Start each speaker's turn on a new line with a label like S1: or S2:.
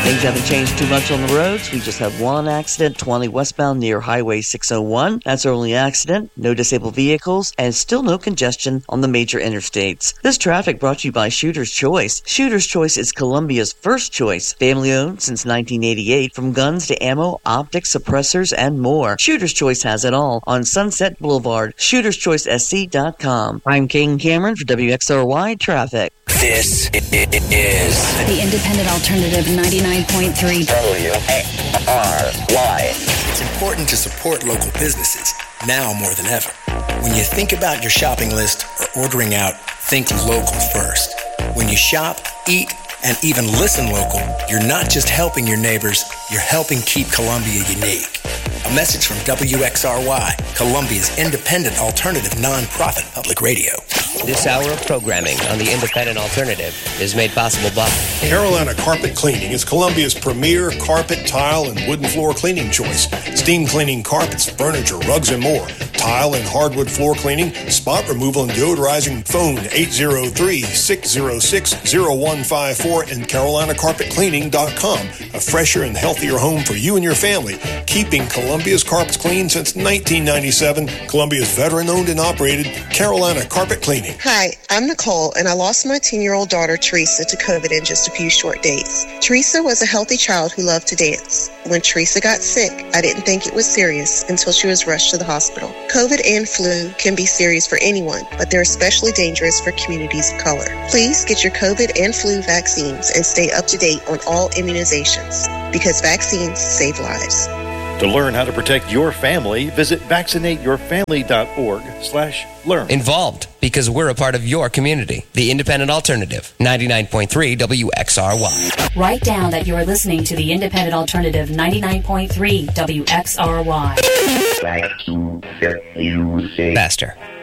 S1: Things haven't changed too much on the roads. We just had one accident, 20 westbound near Highway 601. That's our only accident. No disabled vehicles, and still no congestion on the major interstates. This traffic brought to you by Shooter's Choice. Shooter's Choice is Columbia's first choice. Family owned since 1988. From guns to ammo, optics, suppressors, and more. Shooter's Choice has it all on Sunset Boulevard. ShootersChoiceSC.com. I'm King Cameron for WXRY Traffic.
S2: This is
S3: the Independent Alternative 99.3
S2: WXRY. It's important to support local businesses, now more than ever. When you think about your shopping list or ordering out, think local first. When you shop, eat, and even listen local, you're not just helping your neighbors, you're helping keep Columbia unique. A message from WXRY, Columbia's independent alternative nonprofit public radio.
S4: This hour of programming on the Independent Alternative is made possible by
S5: Carolina Carpet Cleaning is Columbia's premier carpet, tile, and wooden floor cleaning choice. Steam cleaning carpets, furniture, rugs, and more. Tile and hardwood floor cleaning, spot removal, and deodorizing. Phone 803-606-0154 and CarolinaCarpetCleaning.com. A fresher and healthier home for you and your family. Keeping Columbia's carpets clean since 1997. Columbia's veteran-owned and operated Carolina Carpet Cleaning.
S6: Hi, I'm Nicole, and I lost my 10-year-old daughter, Teresa, to COVID in just a few short days. Teresa was a healthy child who loved to dance. When Teresa got sick, I didn't think it was serious until she was rushed to the hospital. COVID and flu can be serious for anyone, but they're especially dangerous for communities of color. Please get your COVID and flu vaccines and stay up to date on all immunizations, because vaccines save lives.
S7: To learn how to protect your family, visit vaccinateyourfamily.org/learn.
S4: Involved, because we're a part of your community. The Independent Alternative, 99.3 WXRY.
S3: Write down that you are listening to the Independent Alternative 99.3 WXRY.
S4: Faster.